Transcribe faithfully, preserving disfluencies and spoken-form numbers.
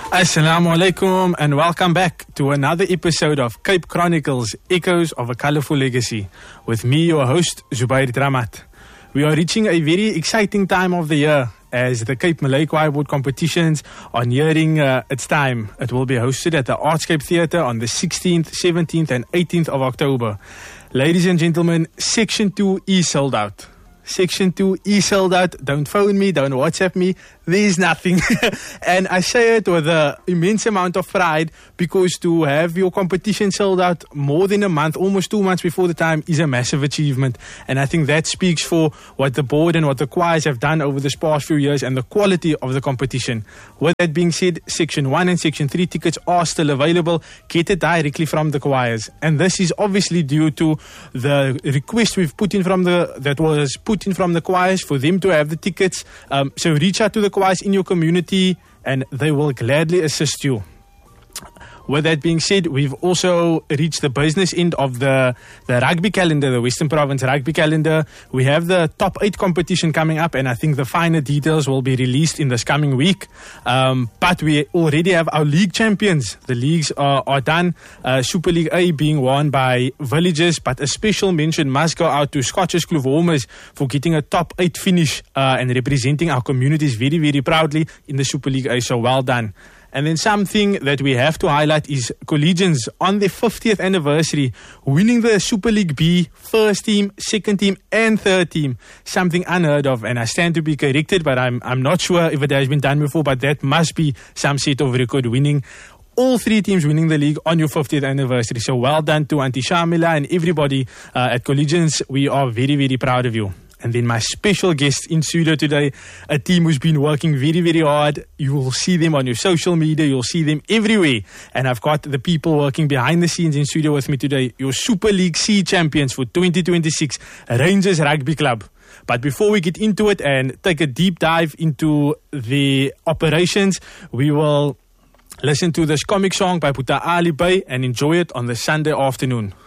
Assalamu alaikum and welcome back to another episode of Cape Chronicles, Echoes of a Colourful Legacy, with me, your host, Zubair Dramat. We are reaching a very exciting time of the year as the Cape Malay Choir Board competitions are nearing uh, its time. It will be hosted at the Artscape Theatre on the sixteenth, seventeenth and eighteenth of October. Ladies and gentlemen, Section two is sold out. Section two is sold out. Don't phone me, don't WhatsApp me. There's nothing. And I say it with an immense amount of pride, because to have your competition sold out more than a month, almost two months before the time, is a massive achievement. And I think that speaks for what the board and what the choirs have done over this past few years and the quality of the competition. With that being said, Section one and Section three tickets are still available. Get it directly from the choirs. And this is obviously due to the request we've put in from the, that was put in from the choirs for them to have the tickets. Um, so reach out to the choirs in your community and they will gladly assist you. With that being said, we've also reached the business end of the, the rugby calendar, the Western Province rugby calendar. We have the top eight competition coming up, and I think the finer details will be released in this coming week. Um, but we already have our league champions. The leagues are, are done. Uh, Super League A being won by Villages, but a special mention must go out to Scottish Kloof Warmers for getting a top eight finish uh, and representing our communities very, very proudly in the Super League A. So well done. And then something that we have to highlight is Collegians on their fiftieth anniversary, winning the Super League B, first team, second team and third team. Something unheard of, and I stand to be corrected, but I'm I'm not sure if it has been done before, but that must be some set of record, winning all three teams winning the league on your fiftieth anniversary. So well done to Auntie Shamila and everybody uh, at Collegians. We are very, very proud of you. And then my special guest in studio today, a team who's been working very, very hard. You will see them on your social media. You'll see them everywhere. And I've got the people working behind the scenes in studio with me today, your Super League C champions for twenty twenty-six, Rangers Rugby Club. But before we get into it and take a deep dive into the operations, we will listen to this comic song by Puta Ali Bay and enjoy it on the Sunday afternoon.